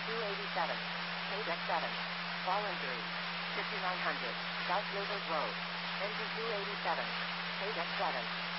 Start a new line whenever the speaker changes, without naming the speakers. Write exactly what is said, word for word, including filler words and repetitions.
two eighty-seven. Page X seven. Fallen three. fifty-nine hundred. South Gilbert Road. Engine two eighty-seven. Page X seven.